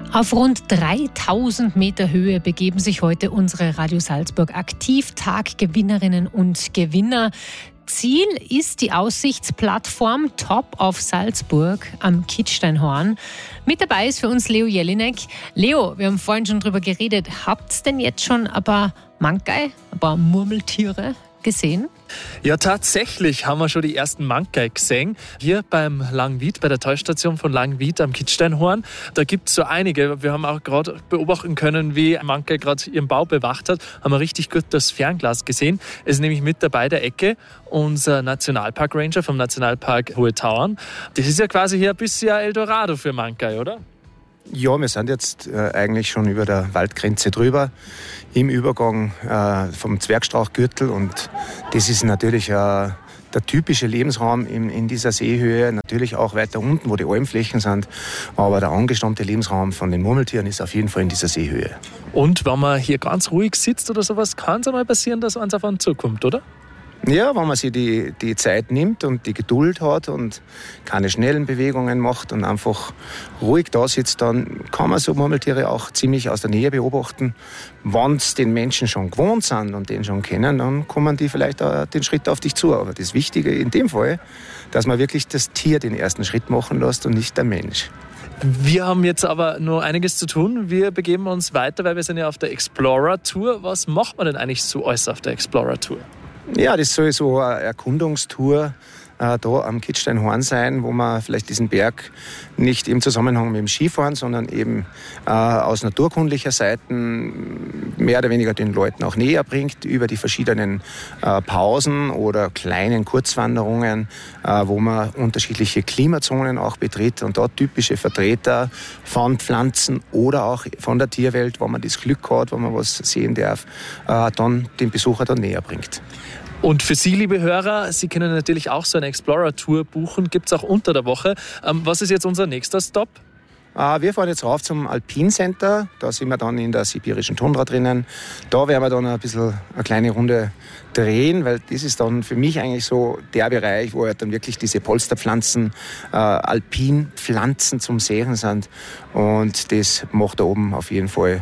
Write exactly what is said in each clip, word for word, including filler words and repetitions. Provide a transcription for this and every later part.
Auf rund dreitausend Meter Höhe begeben sich heute unsere Radio Salzburg Aktivtag-Gewinnerinnen und Gewinner. Ziel ist die Aussichtsplattform Top of Salzburg am Kitzsteinhorn. Mit dabei ist für uns Leo Jelinek. Leo, wir haben vorhin schon drüber geredet. Habt ihr denn jetzt schon ein paar Mankei, ein paar Murmeltiere gesehen? Ja, tatsächlich haben wir schon die ersten Mankei gesehen. Hier beim Langwied, bei der Talstation von Langwied am Kitzsteinhorn. Da gibt es so einige. Wir haben auch gerade beobachten können, wie ein Mankei gerade ihren Bau bewacht hat. Haben wir richtig gut das Fernglas gesehen. Es ist nämlich mit dabei der Ecke, unser Nationalpark-Ranger vom Nationalpark Hohe Tauern. Das ist ja quasi hier ein bisschen Eldorado für Mankei, oder? Ja, wir sind jetzt äh, eigentlich schon über der Waldgrenze drüber, im Übergang äh, vom Zwergstrauchgürtel, und das ist natürlich äh, der typische Lebensraum in, in dieser Seehöhe, natürlich auch weiter unten, wo die Almflächen sind, aber der angestammte Lebensraum von den Murmeltieren ist auf jeden Fall in dieser Seehöhe. Und wenn man hier ganz ruhig sitzt oder sowas, kann es einmal passieren, dass eins auf einen zukommt, oder? Ja, wenn man sich die, die Zeit nimmt und die Geduld hat und keine schnellen Bewegungen macht und einfach ruhig da sitzt, dann kann man so Murmeltiere auch ziemlich aus der Nähe beobachten. Wenn es den Menschen schon gewohnt sind und den schon kennen, dann kommen die vielleicht auch den Schritt auf dich zu. Aber das Wichtige in dem Fall, dass man wirklich das Tier den ersten Schritt machen lässt und nicht der Mensch. Wir haben jetzt aber nur einiges zu tun. Wir begeben uns weiter, weil wir sind ja auf der Explorer-Tour. Was macht man denn eigentlich so alles auf der Explorer-Tour? Ja, das soll so eine Erkundungstour äh, da am Kitzsteinhorn sein, wo man vielleicht diesen Berg nicht im Zusammenhang mit dem Skifahren, sondern eben äh, aus naturkundlicher Seite mehr oder weniger den Leuten auch näher bringt, über die verschiedenen äh, Pausen oder kleinen Kurzwanderungen, äh, wo man unterschiedliche Klimazonen auch betritt und dort typische Vertreter von Pflanzen oder auch von der Tierwelt, wo man das Glück hat, wo man was sehen darf, äh, dann den Besucher dann näher bringt. Und für Sie, liebe Hörer, Sie können natürlich auch so eine Explorer-Tour buchen. Gibt es auch unter der Woche. Ähm, was ist jetzt unser nächster Stopp? Äh, wir fahren jetzt rauf zum Alpine Center. Da sind wir dann in der sibirischen Tundra drinnen. Da werden wir dann ein bisschen eine kleine Runde drehen, weil das ist dann für mich eigentlich so der Bereich, wo halt dann wirklich diese Polsterpflanzen, äh, Alpinpflanzen zum Sehen sind. Und das macht da oben auf jeden Fall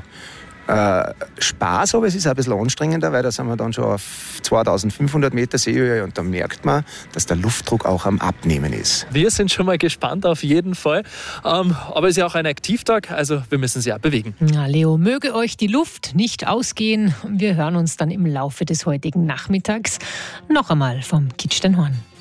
Äh, Spaß, aber es ist auch ein bisschen anstrengender, weil da sind wir dann schon auf zweitausendfünfhundert Meter Seehöhe und da merkt man, dass der Luftdruck auch am Abnehmen ist. Wir sind schon mal gespannt auf jeden Fall, ähm, aber es ist ja auch ein Aktivtag, also wir müssen sie ja bewegen. Na, Leo, möge euch die Luft nicht ausgehen. Wir hören uns dann im Laufe des heutigen Nachmittags noch einmal vom Kitzsteinhorn.